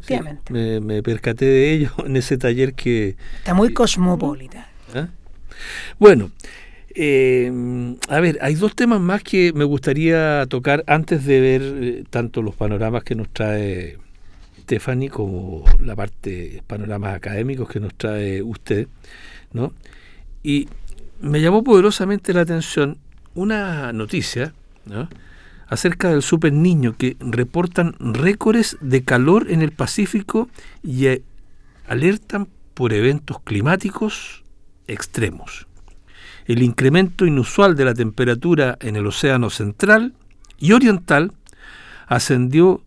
efectivamente. Me percaté de ello en ese taller que... Está muy cosmopolita. ¿Ah? Bueno, a ver, hay dos temas más que me gustaría tocar antes de ver tanto los panoramas que nos trae Stephanie como la parte panoramas académicos que nos trae usted, ¿no? Y me llamó poderosamente la atención una noticia, ¿no?, acerca del Super Niño, que reportan récords de calor en el Pacífico y alertan por eventos climáticos extremos. El incremento inusual de la temperatura en el océano central y oriental encendió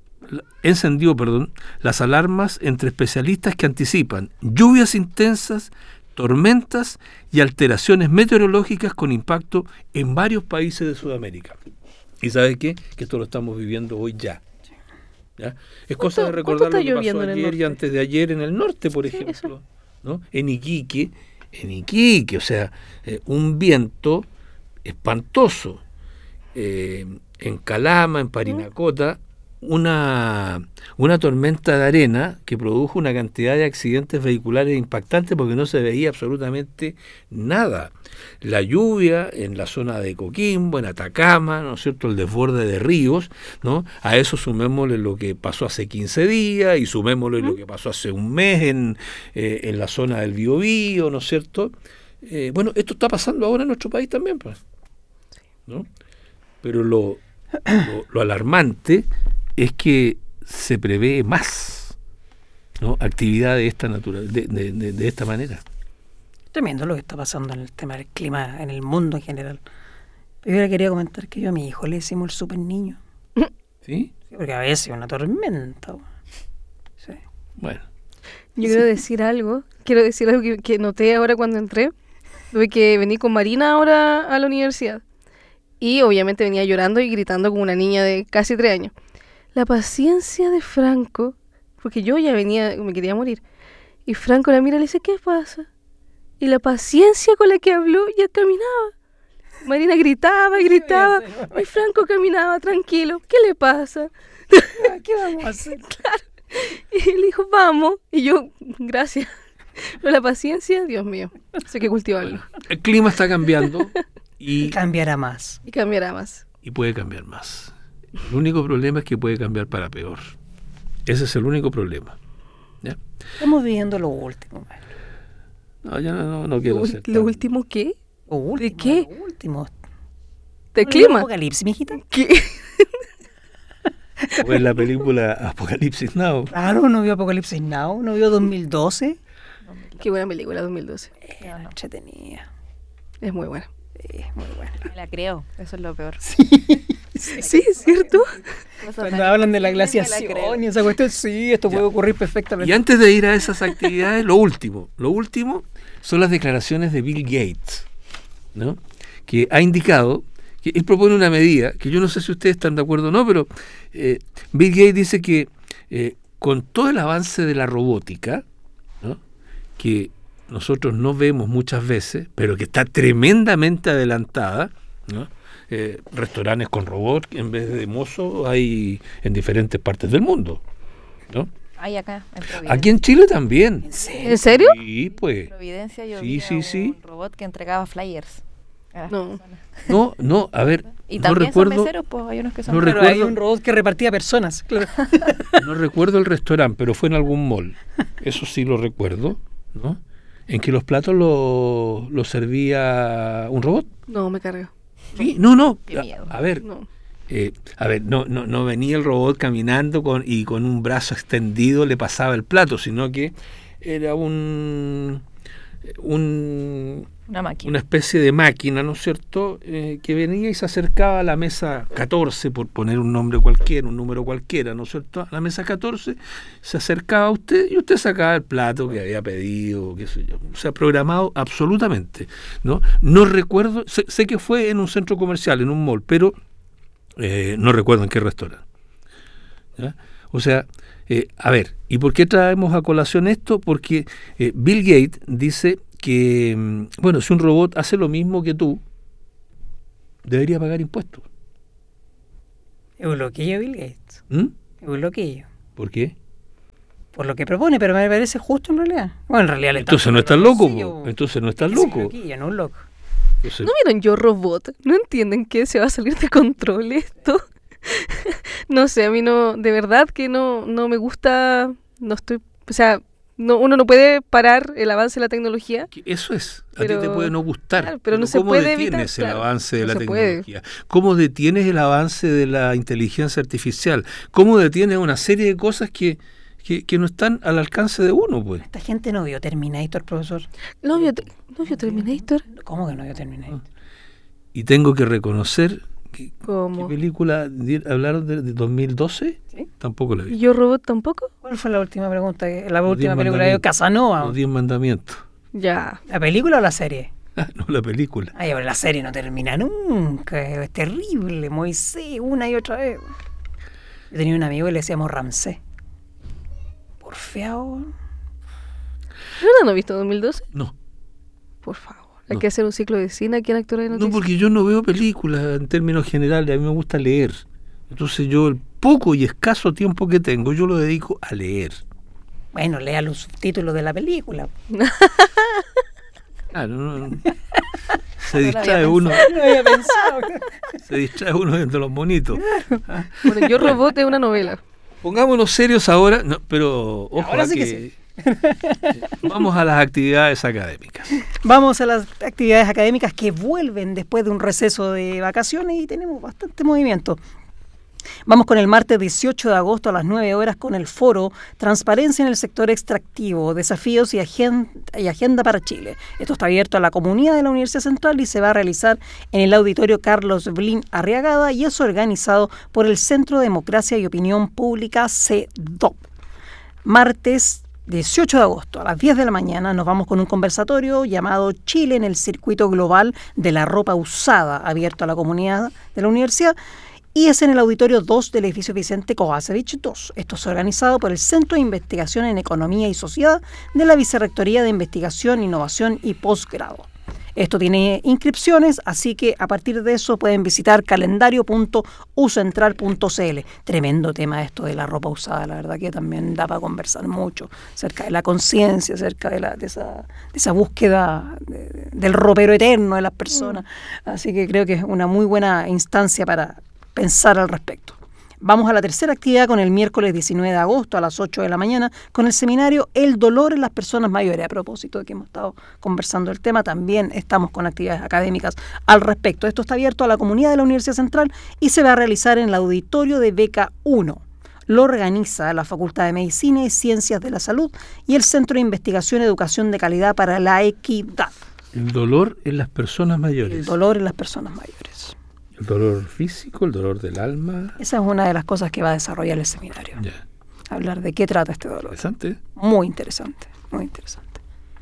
las alarmas entre especialistas que anticipan lluvias intensas, tormentas y alteraciones meteorológicas con impacto en varios países de Sudamérica. ¿Y sabe qué? Que esto lo estamos viviendo hoy ya. ¿Ya? Es cosa de recordar lo que pasó ayer y antes de ayer en el norte, por ejemplo, ¿no? En Iquique, o sea, un viento espantoso. En Calama, en Parinacota, una tormenta de arena que produjo una cantidad de accidentes vehiculares impactantes porque no se veía absolutamente nada. La lluvia en la zona de Coquimbo, en Atacama, ¿no es cierto?, el desborde de ríos, ¿no? A eso sumémosle lo que pasó hace 15 días y sumémosle lo que pasó hace un mes en la zona del Biobío, ¿no es cierto? Bueno, esto está pasando ahora en nuestro país también, pues, ¿no? Pero lo alarmante es que se prevé más, ¿no?, actividad de esta de esta manera. Tremendo lo que está pasando en el tema del clima en el mundo en general. Yo le quería comentar que yo a mi hijo le decimos el Super Niño. ¿Sí? Porque a veces es una tormenta. Sí. Bueno. Yo quiero decir algo que noté ahora cuando entré. Tuve que venir con Marina ahora a la universidad. Y obviamente venía llorando y gritando como una niña de casi 3 años. La paciencia de Franco, porque yo ya venía, me quería morir. Y Franco la mira y le dice, ¿qué pasa? Y la paciencia con la que habló ya caminaba. Marina gritaba y Franco caminaba tranquilo. ¿Qué le pasa? ¿Qué vamos a hacer? Claro. Y él dijo, vamos. Y yo, gracias. Pero la paciencia, Dios mío, hay que cultivarlo. Bueno, el clima está cambiando y cambiará más. Y cambiará más. Y puede cambiar más. El único problema es que puede cambiar para peor. Ese es el único problema. ¿Ya? Estamos viviendo lo último. No, ya no quiero ser ¿Lo último qué? Lo último, ¿De qué? Lo último. ¿De clima? Apocalipsis, mijita. ¿Qué? ¿O en la película Apocalipsis Now? Claro, no vio Apocalipsis Now, no vio 2012. Qué buena película, 2012. Entretenida. Es muy buena. Sí, muy buena. Me la creo, eso es lo peor. Sí, es cierto. Cuando hablan de la glaciación y esa cuestión, sí, esto puede ocurrir perfectamente. Y antes de ir a esas actividades, lo último son las declaraciones de Bill Gates, ¿no?, que ha indicado que él propone una medida, que yo no sé si ustedes están de acuerdo o no, pero Bill Gates dice que con todo el avance de la robótica, ¿no?, que nosotros no vemos muchas veces, pero que está tremendamente adelantada, ¿no?, restaurantes con robots en vez de mozos hay en diferentes partes del mundo, ¿no? Hay acá, en Providencia. Aquí en Chile también. ¿En serio? Sí, pues. En Providencia yo Sí, vi sí. un robot que entregaba flyers a las No. personas. No, a ver, Y no también recuerdo, son meseros, pues hay unos que son no Pero recuerdo- hay un robot que repartía personas. Claro. no recuerdo el restaurante, pero fue en algún mall. Eso sí lo recuerdo, ¿no? En que los platos lo servía un robot. No, me cargo. Sí, no. Qué miedo. A ver, No. no venía el robot caminando y con un brazo extendido le pasaba el plato, sino que era una Una máquina. especie de máquina, ¿no es cierto?, que venía y se acercaba a la mesa 14, por poner un nombre cualquiera, un número cualquiera, ¿no es cierto?, a la mesa 14, se acercaba a usted y usted sacaba el plato que había pedido, qué sé yo, o sea, programado absolutamente, ¿no? No recuerdo, sé que fue en un centro comercial, en un mall, pero no recuerdo en qué restaurante. ¿Ya? O sea, a ver, ¿y por qué traemos a colación esto? Porque Bill Gates dice que, bueno, si un robot hace lo mismo que tú, debería pagar impuestos. Es un loquillo Bill Gates. ¿Mm? Es un loquillo. ¿Por qué? por lo que propone, pero me parece justo en realidad. Bueno, en realidad le Entonces no estás loco, po. Entonces no estás loco. Yo no un loco. Entonces, ¿No vieron Yo Robot? ¿No entienden que se va a salir de control esto? No sé, a mí no, de verdad que no me gusta, no estoy, o sea, no, uno no puede parar el avance de la tecnología. eso es, a Pero- ti te puede no gustar, claro, pero no se ¿cómo puede detienes evitar, el claro, avance de no la se puede. tecnología? ¿Cómo detienes el avance de la inteligencia artificial? ¿Cómo detienes una serie de cosas que no están al alcance de uno, pues? Esta gente no vio Terminator, profesor. ¿No vio Terminator? ¿Cómo que no vio Terminator? Y tengo que reconocer que ¿qué ¿Cómo? película hablaron de 2012? ¿Sí? Tampoco la ¿Y vi. Yo Robot tampoco? ¿Cuál fue la última pregunta? La Los última 10 película de mandamientos. Casanova. Los 10 mandamientos. Ya. ¿La película o la serie? No, la película. Ay, pero la serie no termina nunca. Es terrible. Moisés, una y otra vez. Yo tenía un amigo y le decíamos Ramsés. Porfiado. ¿No han visto 2012? No. Por favor. Hay No. que hacer un ciclo de cine aquí en Actores de No, Noticias. porque yo no veo películas en términos generales, a mí me gusta leer. Entonces yo el poco y escaso tiempo que tengo, yo lo dedico a leer. Bueno, lea los subtítulos de la película. Claro, no. Se No lo distrae había uno, No había pensado. se distrae uno viendo los monitos. Bueno, Yo Robot es una novela. Pongámonos serios ahora, no, pero ojo Ahora a sí que que vamos a las actividades académicas. Vamos a las actividades académicas que vuelven después de un receso de vacaciones y tenemos bastante movimiento. Vamos con el martes 18 de agosto a las 9 horas con el foro Transparencia en el sector extractivo, desafíos y agenda para Chile. Esto está abierto a la comunidad de la Universidad Central y se va a realizar en el auditorio Carlos Blin Arriagada y es organizado por el Centro de Democracia y Opinión Pública CEDOP. Martes 18 de agosto a las 10 de la mañana nos vamos con un conversatorio llamado Chile en el circuito global de la ropa usada, abierto a la comunidad de la universidad. Y es en el auditorio 2 del edificio Vicente Kovacevic II. Esto es organizado por el Centro de Investigación en Economía y Sociedad de la Vicerrectoría de Investigación, Innovación y Posgrado. Esto tiene inscripciones, así que a partir de eso pueden visitar calendario.ucentral.cl. Tremendo tema esto de la ropa usada, la verdad que también da para conversar mucho acerca de la conciencia, acerca de esa búsqueda del ropero eterno de las personas. Así que creo que es una muy buena instancia para pensar al respecto. Vamos a la tercera actividad con el miércoles 19 de agosto a las 8 de la mañana con el seminario El dolor en las personas mayores. A propósito de que hemos estado conversando el tema, también estamos con actividades académicas al respecto. Esto está abierto a la comunidad de la Universidad Central y se va a realizar en el auditorio de Beca 1. Lo organiza la Facultad de Medicina y Ciencias de la Salud y el Centro de Investigación y Educación de Calidad para la Equidad. El dolor en las personas mayores. El dolor en las personas mayores. El dolor físico, el dolor del alma. Esa es una de las cosas que va a desarrollar el seminario. Ya. Hablar de qué trata este dolor. Interesante. Muy interesante, muy interesante.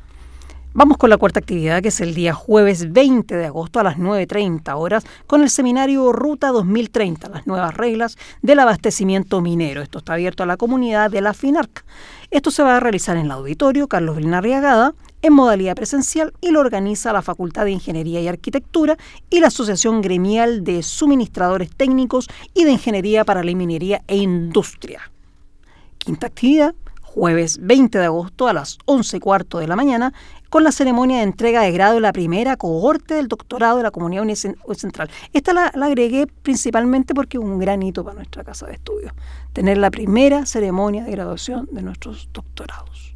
Vamos con la cuarta actividad, que es el día jueves 20 de agosto a las 9:30 horas, con el seminario Ruta 2030, las nuevas reglas del abastecimiento minero. Esto está abierto a la comunidad de la FINARC. Esto se va a realizar en el auditorio Carlos Blin Arriagada, en modalidad presencial, y lo organiza la Facultad de Ingeniería y Arquitectura y la Asociación Gremial de Suministradores Técnicos y de Ingeniería para la Minería e Industria. Quinta actividad, jueves 20 de agosto a las 11:15 de la mañana, con la ceremonia de entrega de grado de la primera cohorte del doctorado de la Comunidad Central. Esta la agregué principalmente porque es un gran hito para nuestra casa de estudios, tener la primera ceremonia de graduación de nuestros doctorados.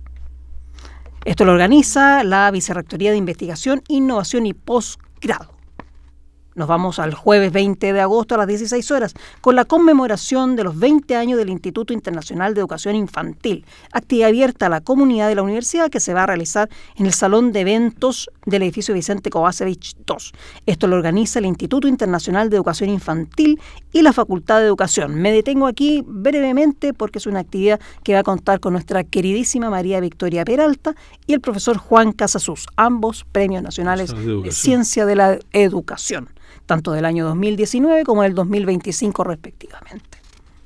Esto lo organiza la Vicerrectoría de Investigación, Innovación y Posgrado. Nos vamos al jueves 20 de agosto a las 16 horas con la conmemoración de los 20 años del Instituto Internacional de Educación Infantil, actividad abierta a la comunidad de la universidad que se va a realizar en el Salón de Eventos del edificio Vicente Kovacevic II. Esto lo organiza el Instituto Internacional de Educación Infantil y la Facultad de Educación. Me detengo aquí brevemente porque es una actividad que va a contar con nuestra queridísima María Victoria Peralta y el profesor Juan Casasus, ambos premios nacionales de Ciencia de la Educación, tanto del año 2019 como del 2025 respectivamente.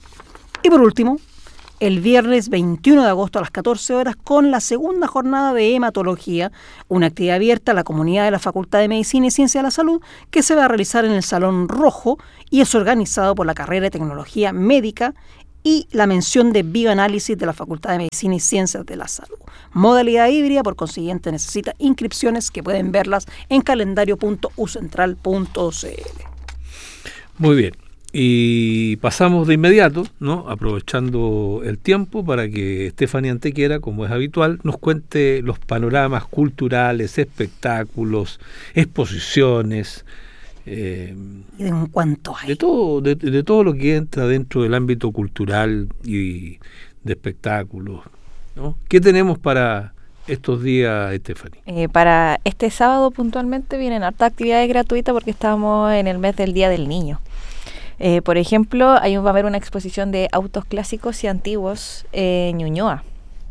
Y por último, el viernes 21 de agosto a las 14 horas con la segunda jornada de hematología, una actividad abierta a la comunidad de la Facultad de Medicina y Ciencia de la Salud que se va a realizar en el Salón Rojo y es organizado por la carrera de Tecnología Médica y la mención de bioanálisis de la Facultad de Medicina y Ciencias de la Salud. Modalidad híbrida, por consiguiente necesita inscripciones que pueden verlas en calendario.ucentral.cl. Muy bien. Y pasamos de inmediato, ¿no? Aprovechando el tiempo para que Stephanie Antequera, como es habitual, nos cuente los panoramas culturales, espectáculos, exposiciones, ¿Y en cuánto hay? de todo lo que entra dentro del ámbito cultural y de espectáculos, ¿no? ¿Qué tenemos para estos días, Stephanie? Para este sábado puntualmente vienen hartas actividades gratuitas porque estamos en el mes del Día del Niño. Por ejemplo, va a haber una exposición de autos clásicos y antiguos en Ñuñoa.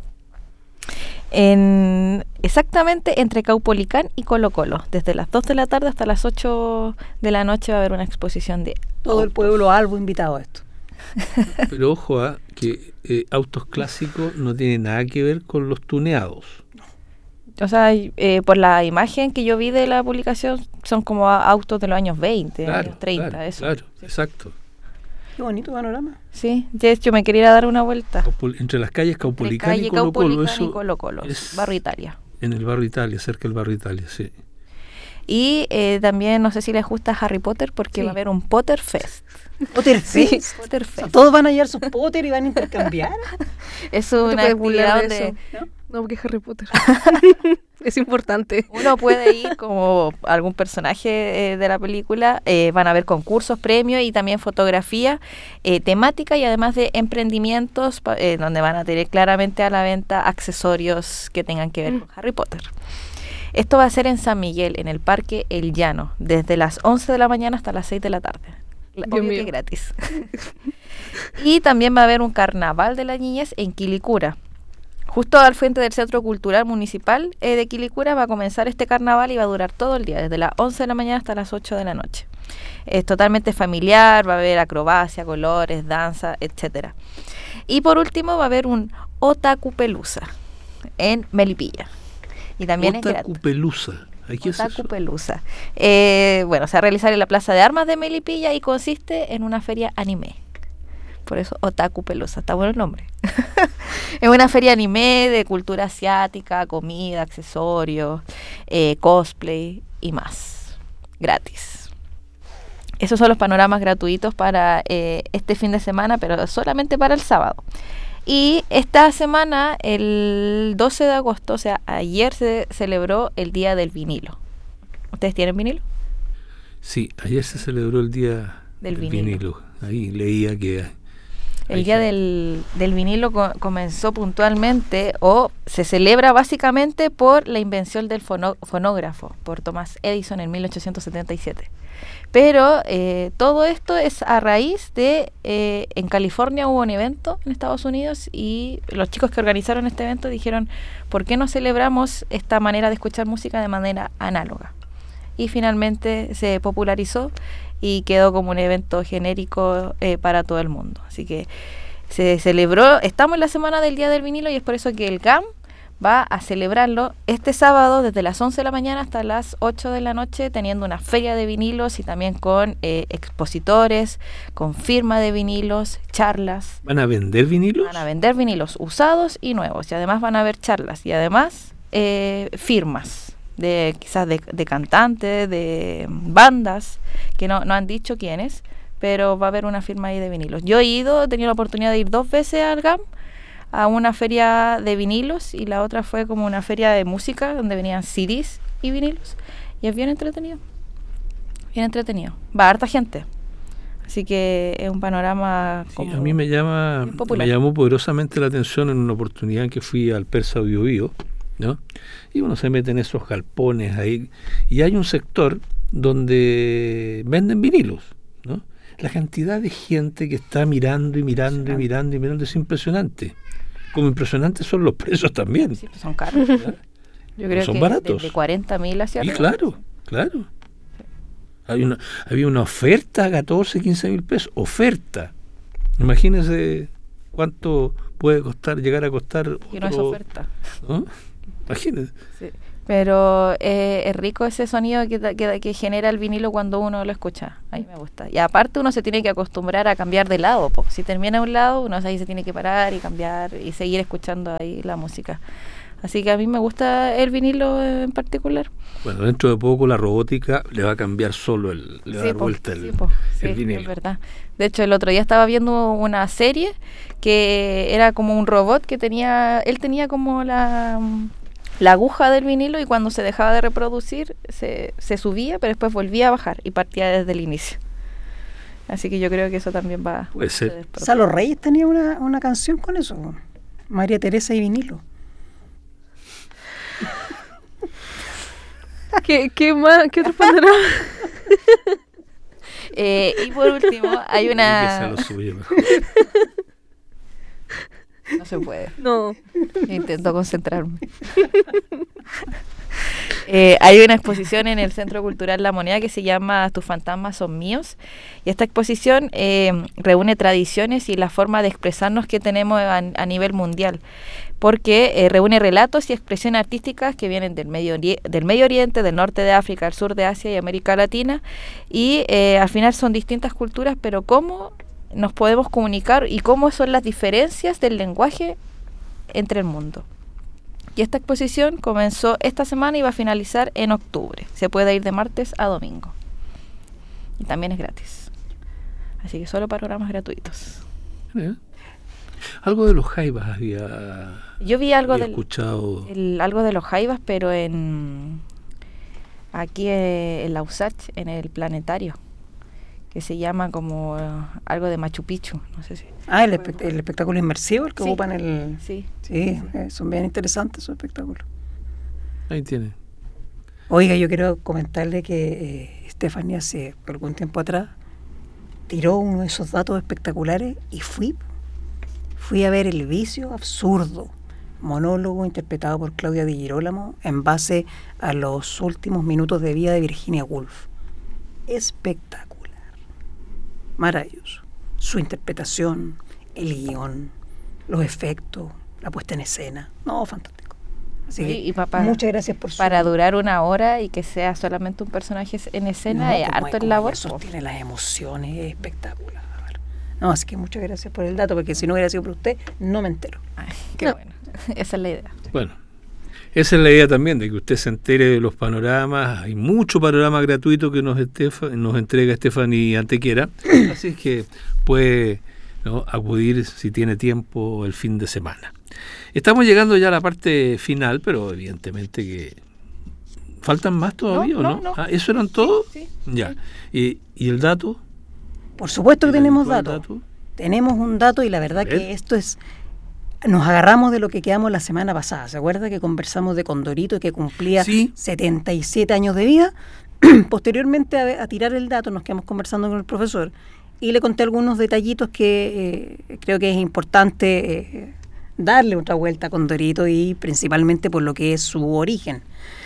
Exactamente entre Caupolicán y Colo Colo. Desde las 2 de la tarde hasta las 8 de la noche va a haber una exposición de Todo el pueblo albo invitado a esto. Pero ojo, que autos clásicos no tienen nada que ver con los tuneados. O sea, por la imagen que yo vi de la publicación, son como autos de los años 20, años 30, claro, eso. claro, Sí. exacto. Qué bonito panorama. Sí, de hecho me quería ir a dar una vuelta. Entre las calles Caupolicán Calle y Colo Colo, Caupolicán eso y Colo Colo, es Barrio Italia. en el barrio Italia, cerca del barrio Italia, sí. Y también, no sé si les gusta Harry Potter, porque Sí. va a haber un Potter Fest. Potter Sí, Fest. Potter O sea, Fest. todos van a llevar sus Potter y van a intercambiar. Es No te una puedes burlar actividad de donde eso. No, porque es Harry Potter. Es importante. uno puede ir como algún personaje de la película. Van a haber concursos, premios y también fotografía temática y además de emprendimientos donde van a tener claramente a la venta accesorios que tengan que ver con Harry Potter. Esto va a ser en San Miguel, en el Parque El Llano, desde las 11 de la mañana hasta las 6 de la tarde. Obvio mío. que es gratis. Y también va a haber un carnaval de la niñez en Quilicura. Justo al frente del Centro Cultural Municipal de Quilicura va a comenzar este carnaval y va a durar todo el día, desde las 11 de la mañana hasta las 8 de la noche. Es totalmente familiar, va a haber acrobacia, colores, danza, etcétera. Y por último va a haber un Otakupelusa en Melipilla. Y también es gratis. Otakupelusa. ¿Qué es eso? Otakupelusa. Bueno, se va a realizar en la Plaza de Armas de Melipilla y consiste en una feria anime. Por eso Otakupelusa, está bueno el nombre. Es una feria anime de cultura asiática, comida, accesorios, cosplay y más. Gratis. Esos son los panoramas gratuitos para este fin de semana, pero solamente para el sábado. Y esta semana, el 12 de agosto, o sea, ayer se celebró el Día del Vinilo. ¿Ustedes tienen vinilo? Sí, ayer se celebró el Día Del vinilo. Ahí leía que... El Día del Vinilo comenzó puntualmente o se celebra básicamente por la invención del fonógrafo, por Thomas Edison en 1877. Pero todo esto es a raíz de, en California hubo un evento en Estados Unidos y los chicos que organizaron este evento dijeron, ¿por qué no celebramos esta manera de escuchar música de manera análoga? Y finalmente se popularizó y quedó como un evento genérico para todo el mundo. Así que se celebró, estamos en la semana del Día del Vinilo y es por eso que el GAM va a celebrarlo este sábado desde las 11 de la mañana hasta las 8 de la noche, teniendo una feria de vinilos y también con expositores, con firma de vinilos, charlas. ¿Van a vender vinilos? Van a vender vinilos usados y nuevos y además van a haber charlas y además firmas de quizás de cantantes, de bandas que no han dicho quiénes, pero va a haber una firma ahí de vinilos. Yo he tenido la oportunidad de ir 2 veces al GAM, a una feria de vinilos y la otra fue como una feria de música donde venían CDs y vinilos y es bien entretenido, va harta gente, así que es un panorama como sí, a mí me llamó poderosamente la atención en una oportunidad en que fui al Persa Biobío, ¿no? Y uno se mete en esos galpones ahí y hay un sector donde venden vinilos, ¿no? La cantidad de gente que está mirando es impresionante. Como impresionantes son los precios también. Sí, pues son caros. ¿Verdad? Yo creo son que baratos. de 40.000 hacia Y arriba. claro. Había una oferta a 14, 15 mil pesos. Oferta. Imagínense cuánto puede llegar a costar. Y no es oferta. ¿No? Imagínense. Sí. Pero es rico ese sonido que genera el vinilo cuando uno lo escucha. A mí me gusta. Y aparte uno se tiene que acostumbrar a cambiar de lado. Porque si termina un lado, uno ahí se tiene que parar y cambiar y seguir escuchando ahí la música. Así que a mí me gusta el vinilo en particular. Bueno, dentro de poco la robótica le va a cambiar solo, le va a dar vuelta el vinilo. Es verdad. De hecho, el otro día estaba viendo una serie que era como un robot que él tenía como la aguja del vinilo y cuando se dejaba de reproducir se subía, pero después volvía a bajar y partía desde el inicio. Así que yo creo que eso también va Puede ser. Salo Reyes tenía una canción con eso, María Teresa y vinilo. ¿Qué más? ¿Qué otro panorama? Y por último, hay una... No se puede. No. Intento concentrarme. Hay una exposición en el Centro Cultural La Moneda que se llama Tus fantasmas son míos. Y esta exposición reúne tradiciones y la forma de expresarnos que tenemos a nivel mundial. Porque reúne relatos y expresiones artísticas que vienen del Medio Oriente, del norte de África, del sur de Asia y América Latina. Y al final son distintas culturas, pero cómo nos podemos comunicar y cómo son las diferencias del lenguaje entre el mundo. Y esta exposición comenzó esta semana y va a finalizar en octubre. Se puede ir de martes a domingo. Y también es gratis. Así que solo panoramas gratuitos. Algo de los jaivas había... Yo vi algo escuchado. Algo de los jaivas, pero aquí en la USACH, en el planetario, que se llama como algo de Machu Picchu, no sé si... el espectáculo inmersivo, el que ocupan el... Sí, son bien interesantes esos espectáculos. Ahí tienen. Oiga, yo quiero comentarle que Stephanie hace algún tiempo atrás tiró uno de esos datos espectaculares y fui a ver El vicio absurdo, monólogo interpretado por Claudia Di Girolamo en base a los últimos minutos de vida de Virginia Woolf. Espectacular. Maravilloso. Su interpretación, el guión, los efectos, la puesta en escena. No, fantástico. Así que muchas gracias por para durar 1 hora y que sea solamente un personaje en escena, es harto en labor. Sostiene las emociones, es espectacular. No, así que muchas gracias por el dato, porque si no hubiera sido por usted, no me entero. Ay, qué bueno. Esa es la idea. Bueno, esa es la idea también, de que usted se entere de los panoramas. Hay mucho panorama gratuito que nos entrega Stephanie Antequera, así es que puede acudir si tiene tiempo el fin de semana. Estamos llegando ya a la parte final, pero evidentemente que faltan más todavía, ¿o no? ¿Eso eran todos? Sí, ya. ¿Y el dato? Por supuesto que tenemos datos. Tenemos un dato y la verdad que esto es... Nos agarramos de lo que quedamos la semana pasada. ¿Se acuerda que conversamos de Condorito que cumplía 77 años de vida? Posteriormente a tirar el dato nos quedamos conversando con el profesor y le conté algunos detallitos que creo que es importante darle otra vuelta a Condorito y principalmente por lo que es su origen.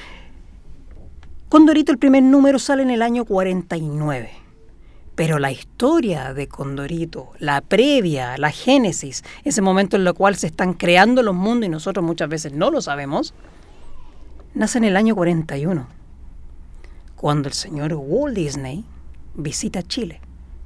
Condorito, el primer número sale en el año 49. Pero la historia de Condorito, la previa, la génesis, ese momento en el cual se están creando los mundos y nosotros muchas veces no lo sabemos, nace en el año 41, cuando el señor Walt Disney visita Chile.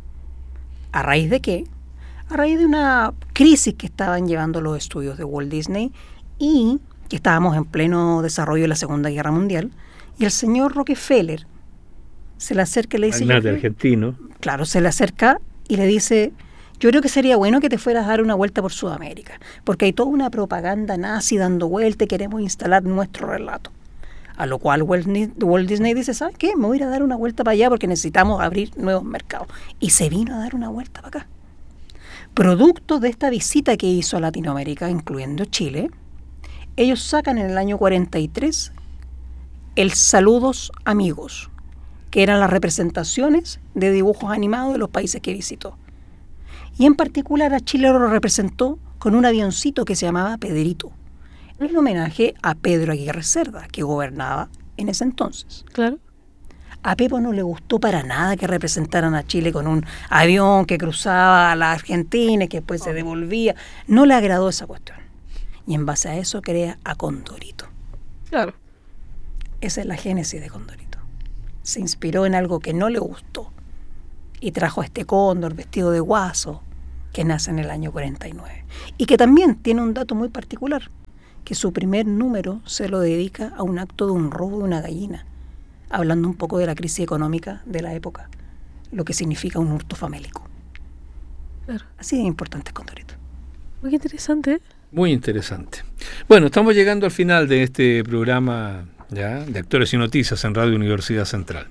¿A raíz de qué? A raíz de una crisis que estaban llevando los estudios de Walt Disney y que estábamos en pleno desarrollo de la Segunda Guerra Mundial, y el señor Rockefeller se le acerca y le dice... Magnate argentino. Claro, se le acerca y le dice, yo creo que sería bueno que te fueras a dar una vuelta por Sudamérica, porque hay toda una propaganda nazi dando vuelta y queremos instalar nuestro relato. A lo cual Walt Disney dice, ¿sabes qué? Me voy a ir a dar una vuelta para allá porque necesitamos abrir nuevos mercados. Y se vino a dar una vuelta para acá. Producto de esta visita que hizo a Latinoamérica, incluyendo Chile, ellos sacan en el año 43 el Saludos Amigos, que eran las representaciones de dibujos animados de los países que visitó. Y en particular a Chile lo representó con un avioncito que se llamaba Pedrito, en homenaje a Pedro Aguirre Cerda, que gobernaba en ese entonces. Claro. A Pepo no le gustó para nada que representaran a Chile con un avión que cruzaba a la Argentina y que después se devolvía. No le agradó esa cuestión. Y en base a eso crea a Condorito. Claro. Esa es la génesis de Condorito. Se inspiró en algo que no le gustó y trajo a este cóndor vestido de guaso que nace en el año 49. Y que también tiene un dato muy particular, que su primer número se lo dedica a un acto de un robo de una gallina, hablando un poco de la crisis económica de la época, lo que significa un hurto famélico. Claro. Así de importante es Condorito. Muy interesante, ¿eh? Muy interesante. Bueno, estamos llegando al final de este programa ya de Actores y Noticias en Radio Universidad Central,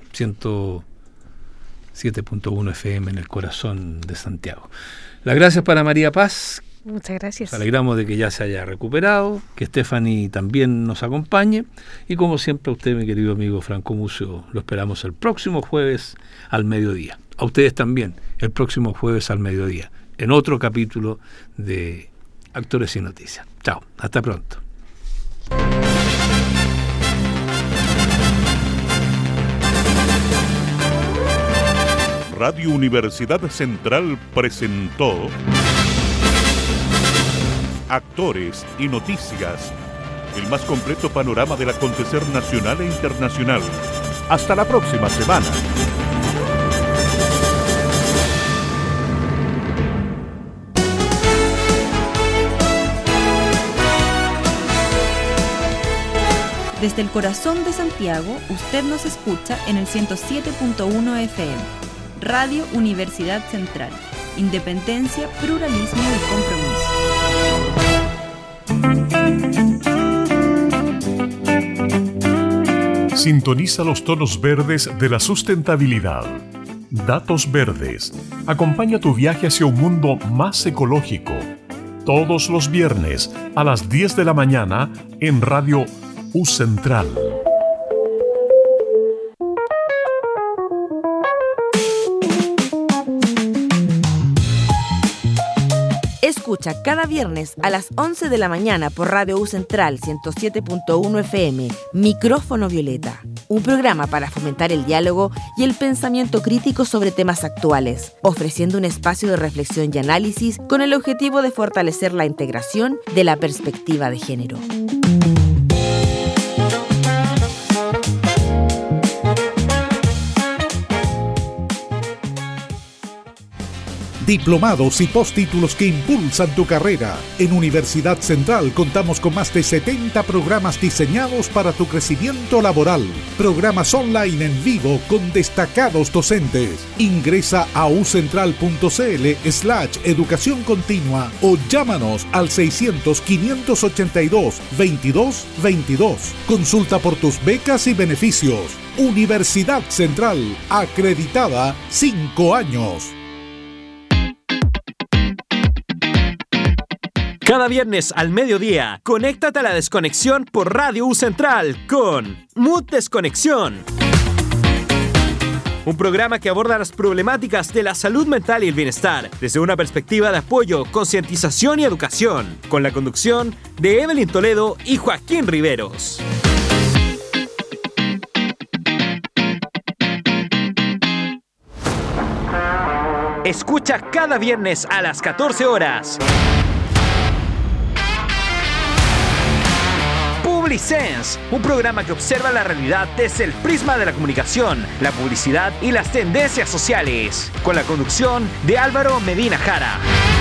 107.1 FM en el corazón de Santiago. Las gracias para María Paz. Muchas gracias. Nos alegramos de que ya se haya recuperado, que Stephanie también nos acompañe y como siempre a usted, mi querido amigo Franco Mucio, lo esperamos el próximo jueves al mediodía. A ustedes también, el próximo jueves al mediodía, en otro capítulo de Actores y Noticias. Chao, hasta pronto. Radio Universidad Central presentó Actores y Noticias, el más completo panorama del acontecer nacional e internacional. Hasta la próxima semana. Desde el corazón de Santiago, usted nos escucha en el 107.1 FM. Radio Universidad Central. Independencia, pluralismo y compromiso. Sintoniza los tonos verdes de la sustentabilidad. Datos Verdes. Acompaña tu viaje hacia un mundo más ecológico. Todos los viernes a las 10 de la mañana en Radio U Central. Escucha cada viernes a las 11 de la mañana por Radio U Central 107.1 FM, Micrófono Violeta, un programa para fomentar el diálogo y el pensamiento crítico sobre temas actuales, ofreciendo un espacio de reflexión y análisis con el objetivo de fortalecer la integración de la perspectiva de género. Diplomados y postítulos que impulsan tu carrera. En Universidad Central contamos con más de 70 programas diseñados para tu crecimiento laboral. Programas online en vivo con destacados docentes. Ingresa a ucentral.cl/educación continua o llámanos al 600-582-2222. Consulta por tus becas y beneficios. Universidad Central, acreditada 5 años. Cada viernes al mediodía, conéctate a la desconexión por Radio U Central con Mood Desconexión. Un programa que aborda las problemáticas de la salud mental y el bienestar desde una perspectiva de apoyo, concientización y educación, con la conducción de Evelyn Toledo y Joaquín Riveros. Escucha cada viernes a las 14 horas. Publisense, un programa que observa la realidad desde el prisma de la comunicación, la publicidad y las tendencias sociales, con la conducción de Álvaro Medina Jara.